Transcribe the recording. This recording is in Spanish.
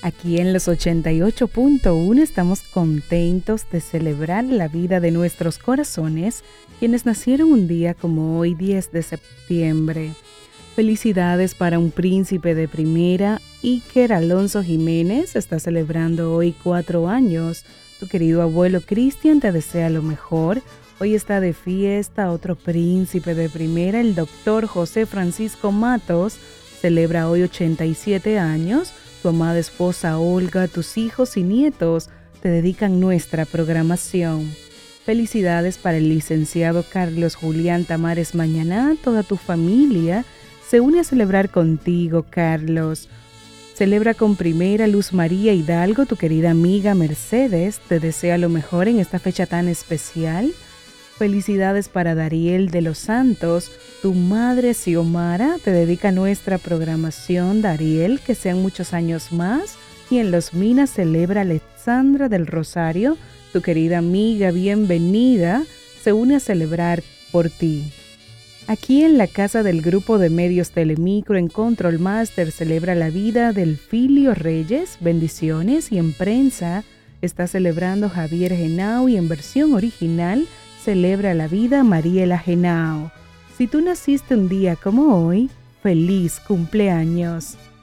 Aquí en los 88.1 estamos contentos de celebrar la vida de nuestros corazones, quienes nacieron un día como hoy, 10 de septiembre. Felicidades para un príncipe de primera, Iker Alonso Jiménez, está celebrando hoy 4 años. Tu querido abuelo Cristian te desea lo mejor. Hoy está de fiesta otro príncipe de primera, el doctor José Francisco Matos, celebra hoy 87 años. Tu amada esposa Olga, tus hijos y nietos te dedican nuestra programación. Felicidades para el licenciado Carlos Julián Tamares Mañaná, toda tu familia se une a celebrar contigo, Carlos. Celebra con primera Luz María Hidalgo, tu querida amiga Mercedes, te desea lo mejor en esta fecha tan especial. Felicidades para Dariel de los Santos, tu madre Xiomara te dedica nuestra programación, Dariel, que sean muchos años más. Y en Los Minas celebra Alexandra del Rosario, tu querida amiga, bienvenida, se une a celebrar por ti. Aquí en la casa del grupo de medios Telemicro en Control Master celebra la vida del Filio Reyes, bendiciones, y en prensa está celebrando Javier Genao y en versión original celebra la vida Mariela Genao. Si tú naciste un día como hoy, feliz cumpleaños.